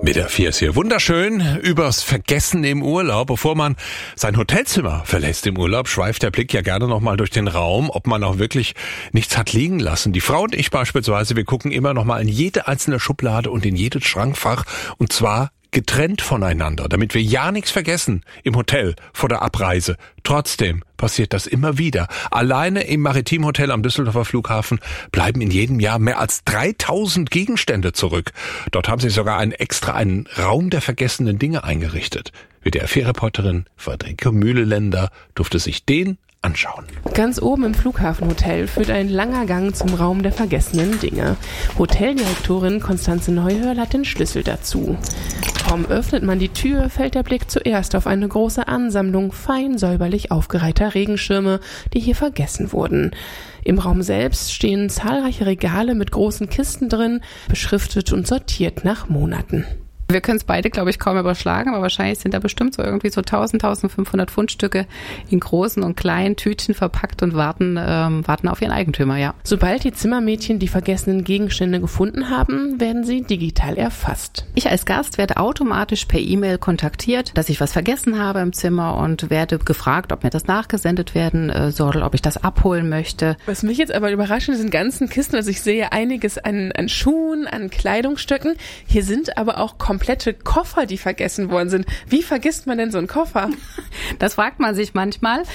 Mit der 4 ist hier wunderschön übers Vergessen im Urlaub. Bevor man sein Hotelzimmer verlässt im Urlaub, schweift der Blick ja gerne nochmal durch den Raum, ob man auch wirklich nichts hat liegen lassen. Die Frau und ich beispielsweise, wir gucken immer nochmal in jede einzelne Schublade und in jedes Schrankfach, und zwar getrennt voneinander, damit wir ja nichts vergessen im Hotel vor der Abreise. Trotzdem passiert das immer wieder. Alleine im Maritim-Hotel am Düsseldorfer Flughafen bleiben in jedem Jahr mehr als 3000 Gegenstände zurück. Dort haben sie sogar einen Raum der vergessenen Dinge eingerichtet. WDR-4-Reporterin Friederike Mühleländer durfte sich den anschauen. Ganz oben im Flughafenhotel führt ein langer Gang zum Raum der vergessenen Dinge. Hoteldirektorin Konstanze Neuhörl hat den Schlüssel dazu. Kaum öffnet man die Tür, fällt der Blick zuerst auf eine große Ansammlung fein säuberlich aufgereihter Regenschirme, die hier vergessen wurden. Im Raum selbst stehen zahlreiche Regale mit großen Kisten drin, beschriftet und sortiert nach Monaten. Wir können es beide, glaube ich, kaum überschlagen, aber wahrscheinlich sind da bestimmt so irgendwie so 1500 Fundstücke in großen und kleinen Tütchen verpackt und warten auf ihren Eigentümer, ja. Sobald die Zimmermädchen die vergessenen Gegenstände gefunden haben, werden sie digital erfasst. Ich als Gast werde automatisch per E-Mail kontaktiert, dass ich was vergessen habe im Zimmer, und werde gefragt, ob mir das nachgesendet werden soll, ob ich das abholen möchte. Was mich jetzt aber überrascht, sind ganzen Kisten, also ich sehe einiges an Schuhen, an Kleidungsstücken. Hier sind aber auch komplette Koffer, die vergessen worden sind. Wie vergisst man denn so einen Koffer? Das fragt man sich manchmal.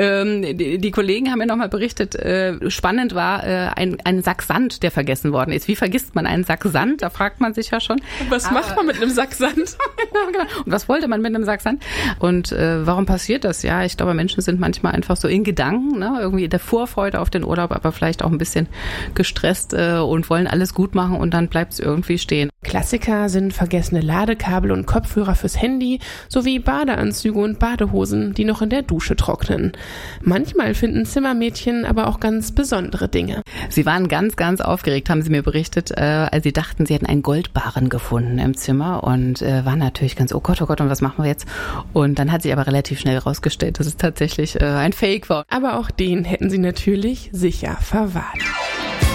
Die Kollegen haben mir nochmal berichtet, spannend war ein Sack Sand, der vergessen worden ist. Wie vergisst man einen Sack Sand? Da fragt man sich ja schon. Und was macht man mit einem Sack Sand? Und was wollte man mit einem Sack Sand? Und warum passiert das? Ja, ich glaube, Menschen sind manchmal einfach so in Gedanken, ne? Irgendwie in der Vorfreude auf den Urlaub, aber vielleicht auch ein bisschen gestresst und wollen alles gut machen, und dann bleibt es irgendwie stehen. Klassiker sind vergessene Ladekabel und Kopfhörer fürs Handy sowie Badeanzüge und Badehosen, die noch in der Dusche trocknen. Manchmal finden Zimmermädchen aber auch ganz besondere Dinge. Sie waren ganz, ganz aufgeregt, haben sie mir berichtet, als sie dachten, sie hätten einen Goldbarren gefunden im Zimmer, und waren natürlich ganz, oh Gott, und was machen wir jetzt? Und dann hat sich aber relativ schnell herausgestellt, dass es tatsächlich ein Fake war. Aber auch den hätten sie natürlich sicher verwahrt.